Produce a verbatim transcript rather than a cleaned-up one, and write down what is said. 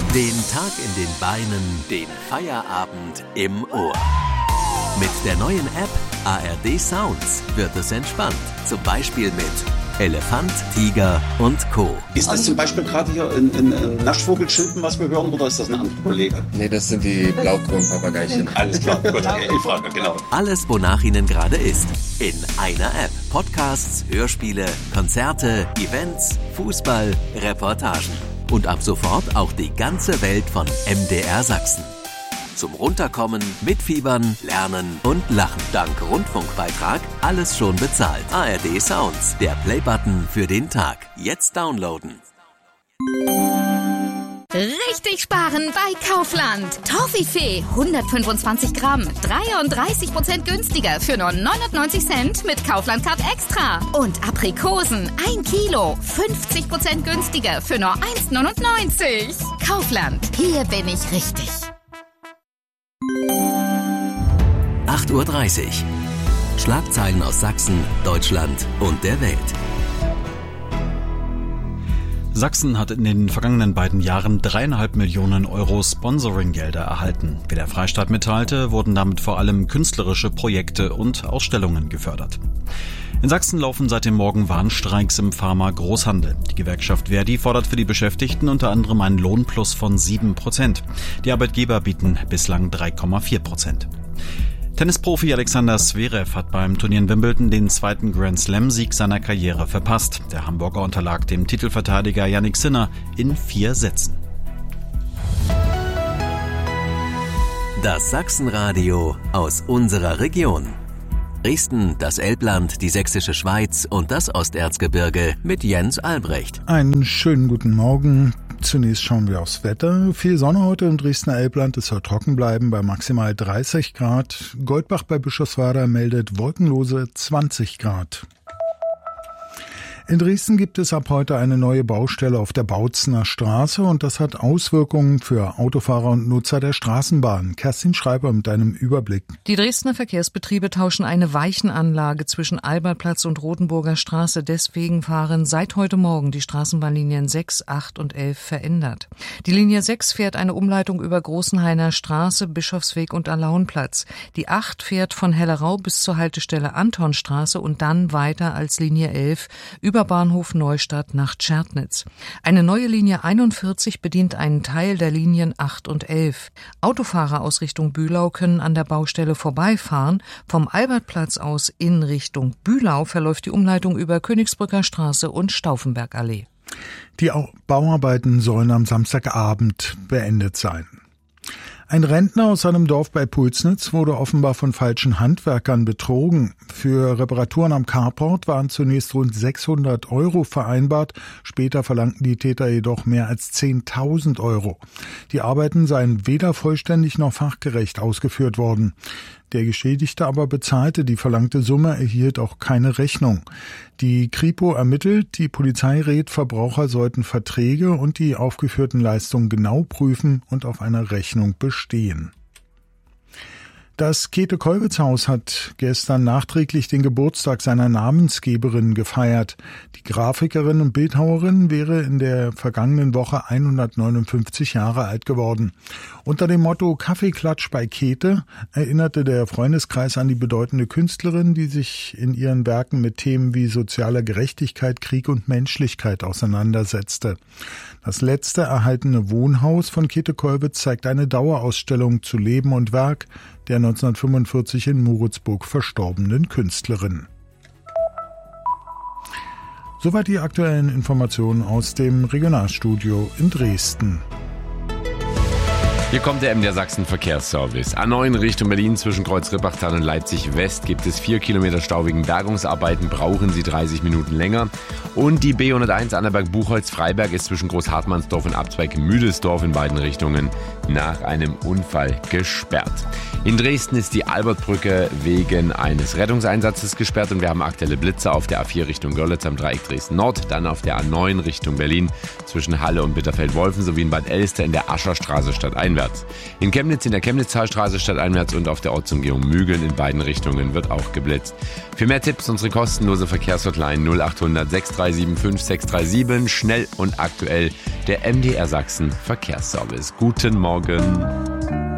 Den Tag in den Beinen, den Feierabend im Ohr. Mit der neuen App A R D Sounds wird es entspannt. Zum Beispiel mit Elefant, Tiger und Co. Ist das zum Beispiel gerade hier ein, ein, ein Naschvogelschilpen, was wir hören, oder ist das ein anderer Kollege? Nee, das sind die Blaugrundpapageichen. Alles klar, gut, ich frage, genau. Alles, wonach Ihnen gerade ist. In einer App. Podcasts, Hörspiele, Konzerte, Events, Fußball, Reportagen. Und ab sofort auch die ganze Welt von M D R Sachsen. Zum Runterkommen, Mitfiebern, Lernen und Lachen. Dank Rundfunkbeitrag alles schon bezahlt. A R D Sounds, der Playbutton für den Tag. Jetzt downloaden. Richtig sparen bei Kaufland. Toffifee hundertfünfundzwanzig Gramm, dreiunddreißig Prozent günstiger für nur neunundneunzig Cent mit Kaufland Card Extra. Und Aprikosen ein Kilo, fünfzig Prozent günstiger für nur eins neunundneunzig. Kaufland, hier bin ich richtig. acht Uhr dreißig. Schlagzeilen aus Sachsen, Deutschland und der Welt. Sachsen hat in den vergangenen beiden Jahren dreieinhalb Millionen Euro Sponsoringgelder erhalten. Wie der Freistaat mitteilte, wurden damit vor allem künstlerische Projekte und Ausstellungen gefördert. In Sachsen laufen seit dem Morgen Warnstreiks im Pharma-Großhandel. Die Gewerkschaft Verdi fordert für die Beschäftigten unter anderem einen Lohnplus von sieben Prozent. Die Arbeitgeber bieten bislang drei Komma vier Prozent. Tennisprofi Alexander Zverev hat beim Turnier in Wimbledon den zweiten Grand-Slam-Sieg seiner Karriere verpasst. Der Hamburger unterlag dem Titelverteidiger Jannik Sinner in vier Sätzen. Das Sachsenradio aus unserer Region. Dresden, das Elbland, die Sächsische Schweiz und das Osterzgebirge mit Jens Albrecht. Einen schönen guten Morgen. Zunächst schauen wir aufs Wetter. Viel Sonne heute im Dresdner Elbland. Es soll trocken bleiben bei maximal dreißig Grad. Goldbach bei Bischofswerda meldet wolkenlose zwanzig Grad. In Dresden gibt es ab heute eine neue Baustelle auf der Bautzener Straße und das hat Auswirkungen für Autofahrer und Nutzer der Straßenbahn. Kerstin Schreiber mit einem Überblick. Die Dresdner Verkehrsbetriebe tauschen eine Weichenanlage zwischen Albertplatz und Rotenburger Straße. Deswegen fahren seit heute Morgen die Straßenbahnlinien sechs, acht und elf verändert. Die Linie sechs fährt eine Umleitung über Großenhainer Straße, Bischofsweg und Alaunplatz. Die acht fährt von Hellerau bis zur Haltestelle Antonstraße und dann weiter als Linie elf über Bahnhof Neustadt nach Tschernitz. Eine neue Linie einundvierzig bedient einen Teil der Linien acht und elf. Autofahrer aus Richtung Bühlau können an der Baustelle vorbeifahren. Vom Albertplatz aus in Richtung Bühlau verläuft die Umleitung über Königsbrücker Straße und Stauffenbergallee. Die Bauarbeiten sollen am Samstagabend beendet sein. Ein Rentner aus seinem Dorf bei Pulsnitz wurde offenbar von falschen Handwerkern betrogen. Für Reparaturen am Carport waren zunächst rund sechshundert Euro vereinbart. Später verlangten die Täter jedoch mehr als zehntausend Euro. Die Arbeiten seien weder vollständig noch fachgerecht ausgeführt worden. Der Geschädigte aber bezahlte die verlangte Summe, erhielt auch keine Rechnung. Die Kripo ermittelt, die Polizei rät, Verbraucher sollten Verträge und die aufgeführten Leistungen genau prüfen und auf einer Rechnung bestehen. Das Käthe-Kollwitz-Haus hat gestern nachträglich den Geburtstag seiner Namensgeberin gefeiert. Die Grafikerin und Bildhauerin wäre in der vergangenen Woche hundertneunundfünfzig Jahre alt geworden. Unter dem Motto Kaffeeklatsch bei Käthe erinnerte der Freundeskreis an die bedeutende Künstlerin, die sich in ihren Werken mit Themen wie sozialer Gerechtigkeit, Krieg und Menschlichkeit auseinandersetzte. Das letzte erhaltene Wohnhaus von Käthe Kollwitz zeigt eine Dauerausstellung zu Leben und Werk der neunzehnhundertfünfundvierzig in Moritzburg verstorbenen Künstlerin. Soweit die aktuellen Informationen aus dem Regionalstudio in Dresden. Hier kommt der M D R Sachsen Verkehrsservice. A neun Richtung Berlin zwischen Kreuz-Rippachtal und Leipzig West gibt es vier Kilometer Stau wegen Bergungsarbeiten, brauchen Sie dreißig Minuten länger. Und die B hunderteins Annaberg-Buchholz-Freiberg ist zwischen Großhartmannsdorf und Abzweig Müdelsdorf in beiden Richtungen nach einem Unfall gesperrt. In Dresden ist die Albertbrücke wegen eines Rettungseinsatzes gesperrt und wir haben aktuelle Blitzer auf der A vier Richtung Görlitz am Dreieck Dresden Nord, dann auf der A neun Richtung Berlin zwischen Halle und Bitterfeld-Wolfen sowie in Bad Elster in der Ascherstraße Stadteinwärts. hundert. In Chemnitz in der Chemnitztalstraße stadteinwärts und auf der Ortsumgehung Mügeln in beiden Richtungen wird auch geblitzt. Für mehr Tipps unsere kostenlose Verkehrshotline null acht hundert sechs drei sieben fünf sechs drei sieben. Schnell und aktuell der M D R Sachsen Verkehrsservice. Guten Morgen.